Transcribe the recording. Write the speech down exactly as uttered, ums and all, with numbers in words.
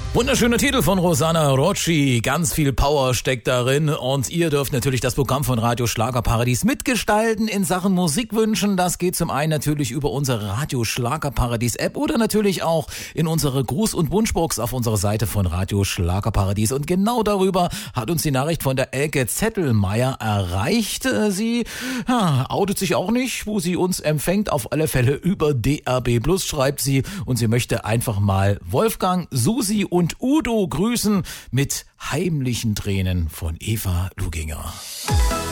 Wunderschöner Titel von Rosanna Rocci, ganz viel Power steckt darin und ihr dürft natürlich das Programm von Radio Schlagerparadies mitgestalten in Sachen Musikwünschen. Das geht zum einen natürlich über unsere Radio Schlagerparadies App oder natürlich auch in unsere Gruß- und Wunschbox auf unserer Seite von Radio Schlagerparadies. Und genau darüber hat uns die Nachricht von der Elke Zettelmeier erreicht. Sie ja, outet sich auch nicht, wo sie uns empfängt, auf alle Fälle über D R B Plus schreibt sie und sie möchte einfach mal Wolfgang, Susi und und Udo grüßen mit heimlichen Tränen von Eva Luginger.